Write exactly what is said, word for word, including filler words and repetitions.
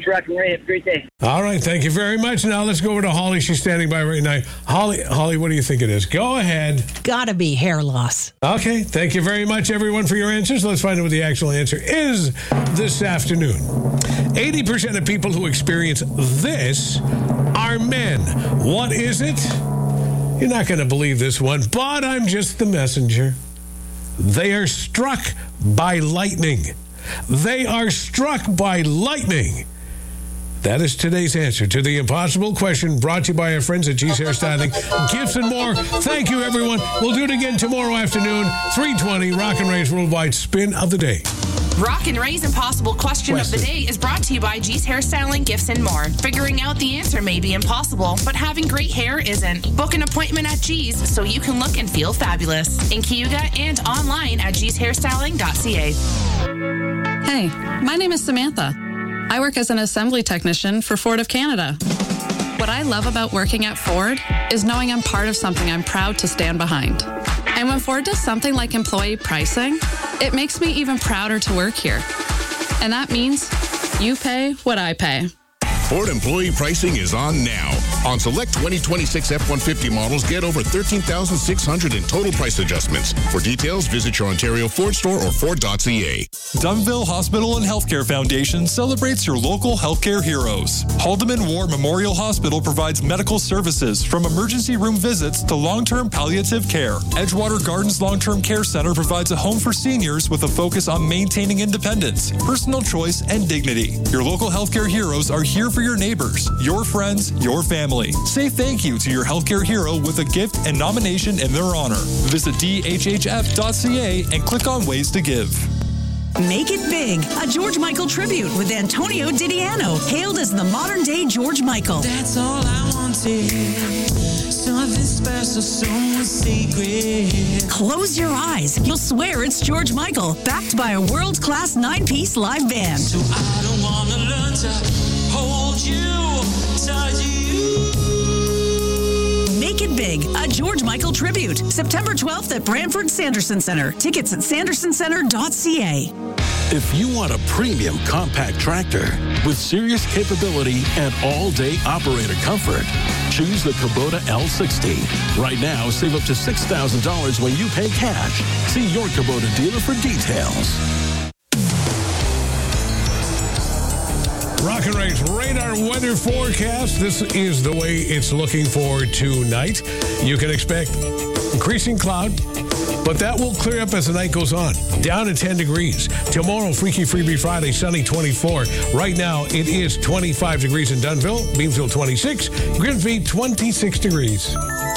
Rock and Ray. Have a great day. All right, thank you very much. Now let's go over to Holly. She's standing by right now. Holly, Holly, what do you think it is? Go ahead. Gotta be hair loss. Okay, thank you very much, everyone, for your answers. Let's find out what the actual answer is this afternoon. eighty percent of people who experience this are men. What is it? You're not going to believe this one, but I'm just the messenger. They are struck by lightning. They are struck by lightning. That is today's answer to the impossible question, brought to you by our friends at G's Hairstyling, Gifts and More. Thank you, everyone. We'll do it again tomorrow afternoon, three twenty, Rock and Ray's Worldwide Spin of the Day. Rock and Ray's impossible question, question of the day is brought to you by G's Hairstyling, Gifts and More. Figuring out the answer may be impossible, but having great hair isn't. Book an appointment at G's so you can look and feel fabulous. In Cayuga and online at gees hairstyling dot c a. Hey, my name is Samantha. I work as an assembly technician for Ford of Canada. What I love about working at Ford is knowing I'm part of something I'm proud to stand behind. And when Ford does something like employee pricing, it makes me even prouder to work here. And that means you pay what I pay. Ford employee pricing is on now. On select twenty twenty-six F one fifty models, get over thirteen thousand six hundred dollars in total price adjustments. For details, visit your Ontario Ford store or Ford dot c a. Dunnville Hospital and Healthcare Foundation celebrates your local healthcare heroes. Haldeman War Memorial Hospital provides medical services from emergency room visits to long-term palliative care. Edgewater Gardens Long-Term Care Center provides a home for seniors with a focus on maintaining independence, personal choice, and dignity. Your local healthcare heroes are here for your neighbors, your friends, your family. Say thank you to your healthcare hero with a gift and nomination in their honor. Visit d h h f dot c a and click on ways to give. Make it big. A George Michael tribute with Antonio Didiano, hailed as the modern-day George Michael. That's all I wanted. Something special, something secret. Close your eyes. You'll swear it's George Michael, backed by a world-class nine-piece live band. So I don't want to learn to hold you, touch you. Make it big. A George Michael tribute. September twelfth at Brantford Sanderson Center. Tickets at sanderson center dot c a. If you want a premium compact tractor with serious capability and all-day operator comfort, choose the Kubota L sixty. Right now, save up to six thousand dollars when you pay cash. See your Kubota dealer for details. Rock and Ray's radar weather forecast. This is the way it's looking for tonight. You can expect increasing cloud, but that will clear up as the night goes on. Down to ten degrees. Tomorrow, Freaky Freebie Friday, sunny twenty-four. Right now, it is twenty-five degrees in Dunnville, Beamsville twenty-six, Grimsby twenty-six degrees.